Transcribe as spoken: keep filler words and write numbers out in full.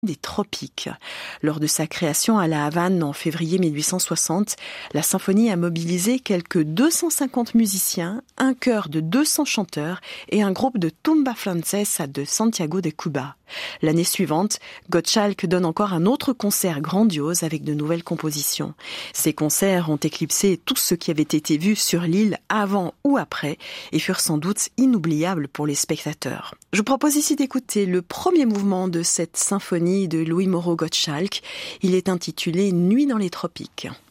des tropiques. Lors de sa création à La Havane en février mille huit cent soixante, la symphonie a mobilisé quelques deux cent cinquante musiciens, un chœur de deux cents chanteurs et un groupe de tumba francesa de Santiago de Cuba. L'année suivante, Gottschalk donne encore un autre concert grandiose avec de nouvelles compositions. Ces concerts ont éclipsé tout ce qui avait été vu sur l'île avant ou après et furent sans doute inoubliables pour les spectateurs. Je vous propose ici d'écouter le premier mouvement de cette symphonie de Louis Moreau Gottschalk. Il est intitulé Nuit dans les tropiques.